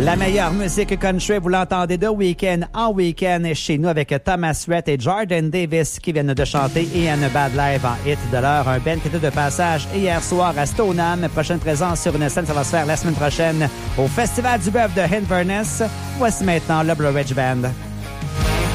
La meilleure musique country, vous l'entendez de week-end en week-end chez nous avec Thomas Rhett et Jordan Davis qui viennent de chanter Ian Bad Live en hit de l'heure. Un band qui était de passage hier soir à Stoneham. Prochaine présence sur une scène, ça va se faire la semaine prochaine au Festival du Bœuf de Inverness. Voici maintenant le Blue Ridge Band.